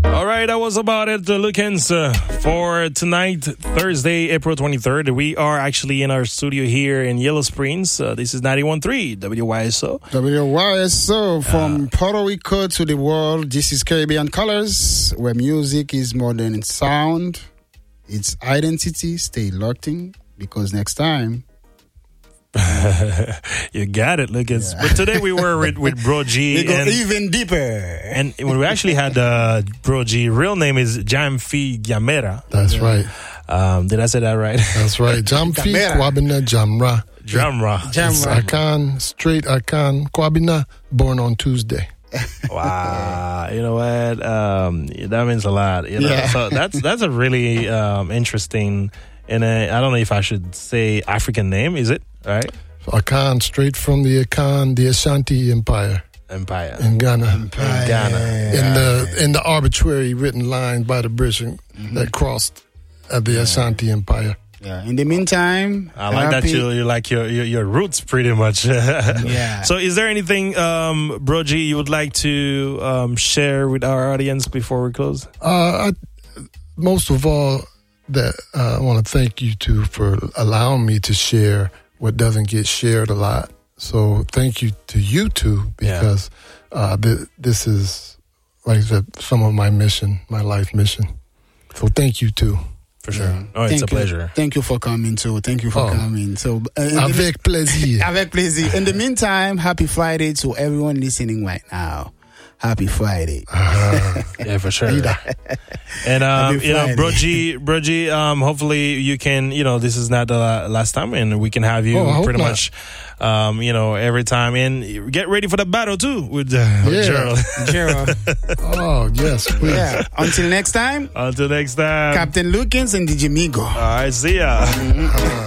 All right, that was about it, Lucans, for tonight, Thursday, April 23rd. We are actually in our studio here in Yellow Springs. This is 91.3 WYSO. WYSO, from Puerto Rico to the world. This is Caribbean Colors, where music is more than its sound, its identity. Stay locked in, because next time... You got it, Lucas. Yeah. But today we were with Bro G. We go even deeper. And we actually had Bro G. Real name is Jamfi Gamera. That's right. Did I say that right? That's right. Jamfi Kwabena Jamra. Jamra. Akan, straight Akan Kwabena, born on Tuesday. Wow. You know what? That means a lot. You know? Yeah. So that's a really interesting, and I don't know if I should say African name, is it? Right? So Akan, straight from the Ashanti Empire in Ghana. In the arbitrary written lines by the British that crossed the Ashanti Empire. Yeah. In the meantime, I like that you like your roots pretty much. Yeah. So, is there anything, Bro G, you would like to share with our audience before we close? Most of all, I want to thank you two for allowing me to share what doesn't get shared a lot. So thank you to you two, because this is, like I said, some of my mission, my life mission. So thank you too. For sure. Oh, it's a pleasure. Thank you for coming too. Thank you for coming. So avec plaisir. Avec plaisir. In the meantime, happy Friday to everyone listening right now. Happy Friday. Yeah, for sure. And, Bro G, hopefully you can, this is not the last time, and we can have you pretty much, every time. And get ready for the battle, too, with Gerald. Oh, yes, please. Yeah. Until next time. Captain Lucans and DJ Migo. All right, see ya.